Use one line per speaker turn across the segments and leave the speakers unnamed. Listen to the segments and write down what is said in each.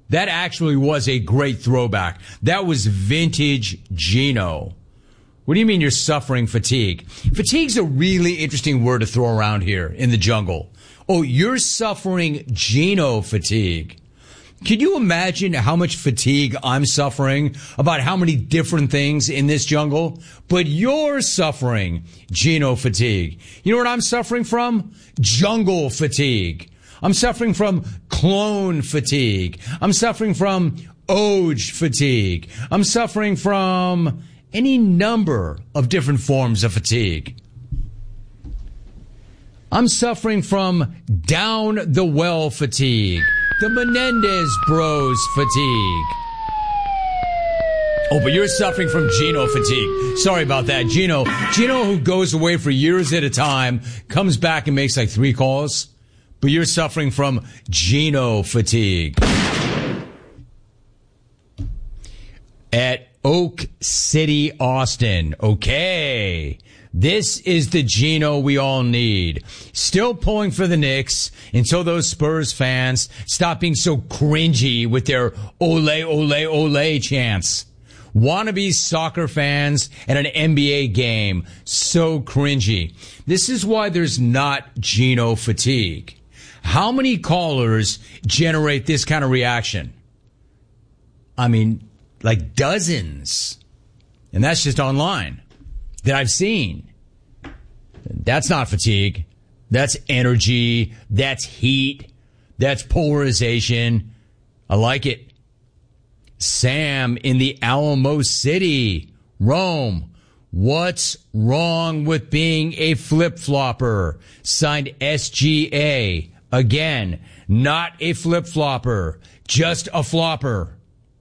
That actually was a great throwback. That was vintage Geno. What do you mean you're suffering fatigue? Fatigue's a really interesting word to throw around here in the jungle. Oh, you're suffering Geno fatigue. Can you imagine how much fatigue I'm suffering about how many different things in this jungle? But you're suffering Geno fatigue. You know what I'm suffering from? Jungle fatigue. I'm suffering from clone fatigue. I'm suffering from Oj fatigue. I'm suffering from any number of different forms of fatigue. I'm suffering from down the well fatigue. The Menendez Bros fatigue. Oh, but you're suffering from Geno fatigue. Sorry about that. Geno who goes away for years at a time, comes back and makes like 3 calls. But you're suffering from Geno fatigue. At Oak City, Austin. Okay. This is the Geno we all need. Still pulling for the Knicks until those Spurs fans stop being so cringy with their ole, ole, ole chants. Wannabe soccer fans at an NBA game. So cringy. This is why there's not Geno fatigue. How many callers generate this kind of reaction? I mean, like dozens. And that's just online that I've seen. That's not fatigue. That's energy. That's heat. That's polarization. I like it. Sam in the Alamo City, Rome. What's wrong with being a flip-flopper? Signed SGA. Again, not a flip-flopper, just a flopper.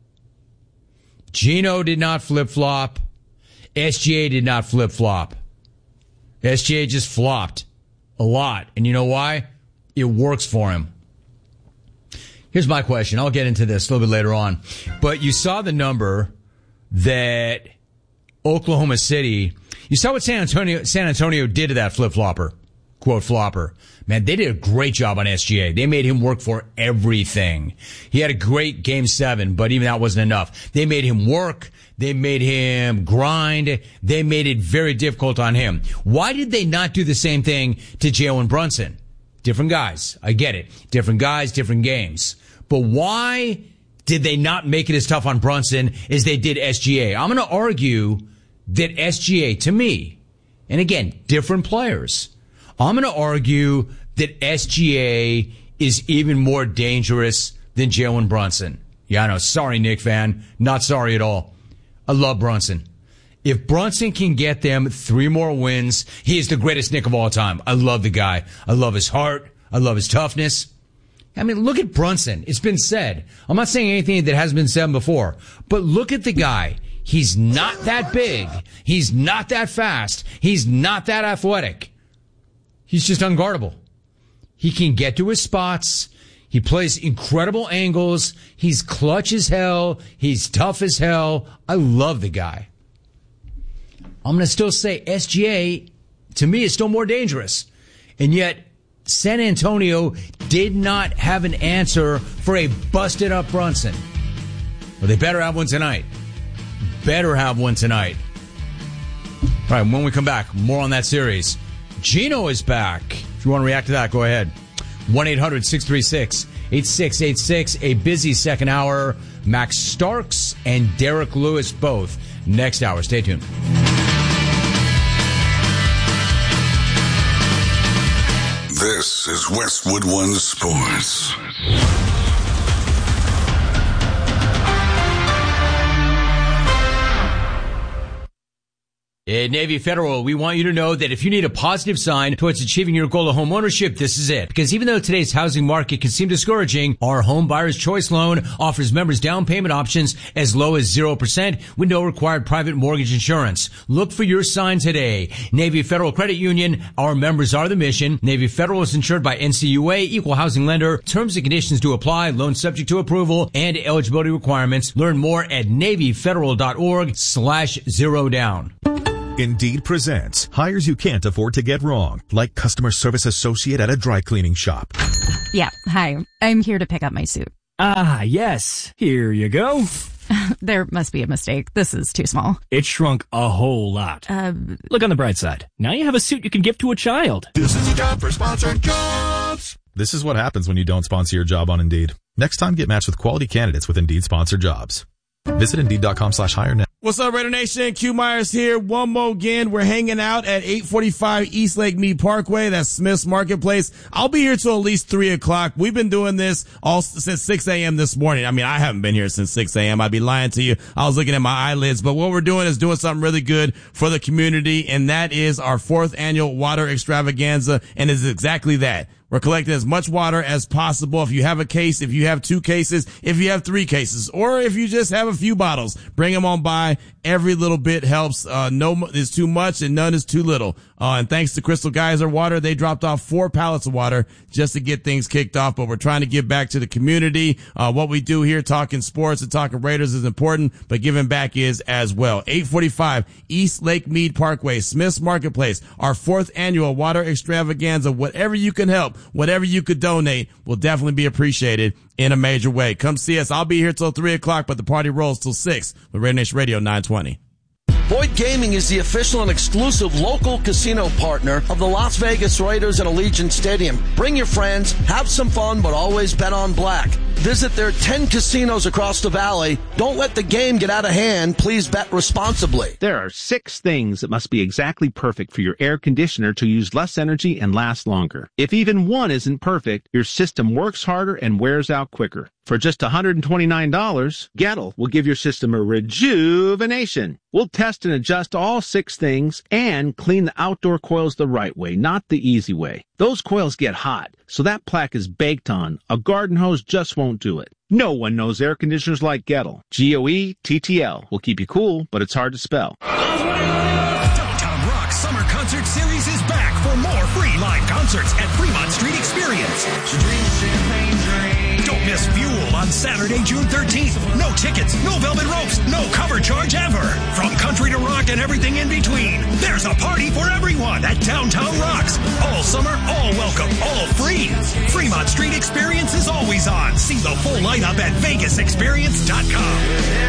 Geno did not flip-flop. SGA did not flip-flop. SGA just flopped a lot. And you know why? It works for him. Here's my question. I'll get into this a little bit later on. But you saw the number that Oklahoma City, you saw what San Antonio did to that flip-flopper, quote flopper. Man, they did a great job on SGA. They made him work for everything. He had a great Game 7, but even that wasn't enough. They made him work. They made him grind. They made it very difficult on him. Why did they not do the same thing to Jalen Brunson? Different guys. I get it. Different guys, different games. But why did they not make it as tough on Brunson as they did SGA? I'm going to argue that SGA, to me, and again, different players, I'm going to argue that SGA is even more dangerous than Jalen Brunson. Yeah, I know. Sorry, Knick fan. Not sorry at all. I love Brunson. If Brunson can get them 3 more wins, he is the greatest Knick of all time. I love the guy. I love his heart. I love his toughness. I mean, look at Brunson. It's been said. I'm not saying anything that hasn't been said before, but look at the guy. He's not that big. He's not that fast. He's not that athletic. He's just unguardable. He can get to his spots. He plays incredible angles. He's clutch as hell. He's tough as hell. I love the guy. I'm going to still say SGA, to me, is still more dangerous. And yet, San Antonio did not have an answer for a busted up Brunson. Well, they better have one tonight. Better have one tonight. All right, when we come back, more on that series. Geno is back. If you want to react to that, go ahead. 1-800-636-8686. A busy second hour. Max Starks and Derek Lewis both next hour. Stay tuned.
This is Westwood One Sports.
At Navy Federal, we want you to know that if you need a positive sign towards achieving your goal of home ownership, this is it. Because even though today's housing market can seem discouraging, our Home Buyer's Choice loan offers members down payment options as low as 0% with no required private mortgage insurance. Look for your sign today. Navy Federal Credit Union, our members are the mission. Navy Federal is insured by NCUA, equal housing lender. Terms and conditions to apply, loan subject to approval, and eligibility requirements. Learn more at NavyFederal.org/0down.
Indeed presents hires you can't afford to get wrong, like customer service associate at a dry cleaning shop.
Yeah, hi. I'm here to pick up my suit. Ah, yes. Here you go.
There must be a mistake. This is too small.
It shrunk a whole lot. Look on the bright side. Now you have a suit you can give to a child.
This is a job for Sponsored Jobs.
This is what happens when you don't sponsor your job on Indeed. Next time, get matched with quality candidates with Indeed sponsored jobs. Visit Indeed.com/hire now.
What's up, Raider Nation? Q Myers here. One more again. We're hanging out at 845 East Lake Mead Parkway. That's Smith's Marketplace. I'll be here till at least 3 o'clock. We've been doing this all since 6 a.m. this morning. I mean, I haven't been here since 6 a.m. I'd be lying to you. I was looking at my eyelids. But what we're doing is doing something really good for the community, and that is our 4th annual water extravaganza, and it's exactly that. We're collecting as much water as possible. If you have a case, if you have 2 cases, if you have 3 cases, or if you just have a few bottles, bring them on by. Every little bit helps. No is too much and none is too little. And thanks to Crystal Geyser Water, they dropped off 4 pallets of water just to get things kicked off. But we're trying to give back to the community. What we do here, talking sports and talking Raiders, is important, but giving back is as well. 845 East Lake Mead Parkway, Smith's Marketplace, our 4th annual water extravaganza. Whatever you can help, whatever you could donate will definitely be appreciated in a major way. Come see us. I'll be here till 3 o'clock, but the party rolls till 6 with Raider Nation Radio 920.
Boyd Gaming is the official and exclusive local casino partner of the Las Vegas Raiders at Allegiant Stadium. Bring your friends, have some fun, but always bet on black. Visit their 10 casinos across the valley. Don't let the game get out of hand. Please bet responsibly.
There are 6 things that must be exactly perfect for your air conditioner to use less energy and last longer. If even one isn't perfect, your system works harder and wears out quicker. For just $129, Gettle will give your system a rejuvenation. We'll test and adjust all 6 things and clean the outdoor coils the right way, not the easy way. Those coils get hot, so that plaque is baked on. A garden hose just won't do it. No one knows air conditioners like Gettle. Goettl will keep you cool, but it's hard to spell.
Downtown Rock Summer Concert Series is back for more free live concerts at Fremont Street Experience. Don't miss Fuel on Saturday, June 13th. No tickets, no velvet ropes, no cover charge ever. From country to rock and everything in between, there's a party for everyone at Downtown Rocks. All summer, all welcome, all free. Fremont Street Experience is always on. See the full lineup at VegasExperience.com.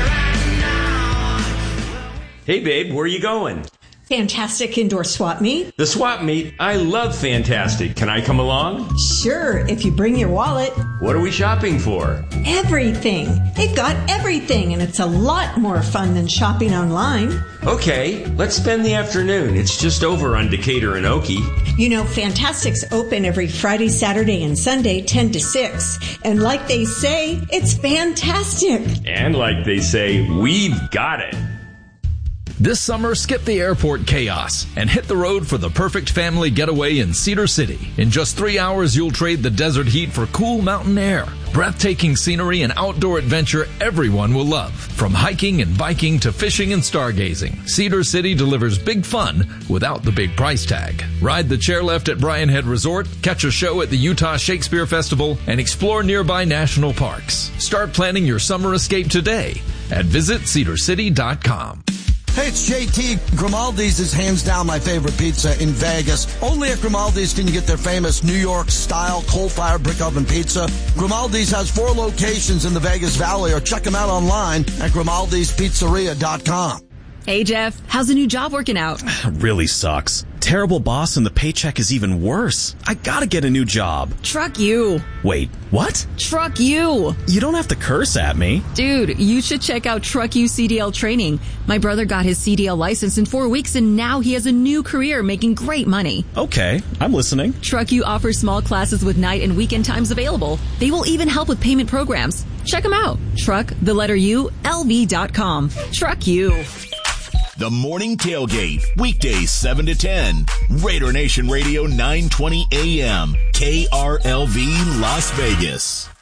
Hey, babe, where are you going?
Fantastic Indoor Swap Meet.
The swap meet? I love Fantastic. Can I come along?
Sure, if you bring your wallet.
What are we shopping for?
Everything. They've got everything, and it's a lot more fun than shopping online.
Okay, let's spend the afternoon. It's just over on Decatur and Okie.
You know, Fantastic's open every Friday, Saturday, and Sunday, 10 to 6. And like they say, it's fantastic.
And like they say, we've got it.
This summer, skip the airport chaos and hit the road for the perfect family getaway in Cedar City. In just 3 hours, you'll trade the desert heat for cool mountain air, breathtaking scenery, and outdoor adventure everyone will love. From hiking and biking to fishing and stargazing, Cedar City delivers big fun without the big price tag. Ride the chairlift at Bryan Head Resort, catch a show at the Utah Shakespeare Festival, and explore nearby national parks. Start planning your summer escape today at visitcedarcity.com.
Hey, it's JT. Grimaldi's is hands down my favorite pizza in Vegas. Only at Grimaldi's can you get their famous New York-style coal-fired brick oven pizza. Grimaldi's has 4 locations in the Vegas Valley, or check them out online at Grimaldi'sPizzeria.com.
Hey, Jeff, how's the new job working out?
Really sucks. Terrible boss and the paycheck is even worse. I gotta get a new job.
Truck you.
Wait, what?
Truck you.
You don't have to curse at me.
Dude, you should check out Truck You CDL training. My brother got his CDL license in 4 weeks and now he has a new career making great money.
Okay, I'm listening.
Truck You offers small classes with night and weekend times available. They will even help with payment programs. Check them out. Truck, the letter U, LV.com. Truck You.
The Morning Tailgate, weekdays 7 to 10. Raider Nation Radio 920 AM, KRLV Las Vegas.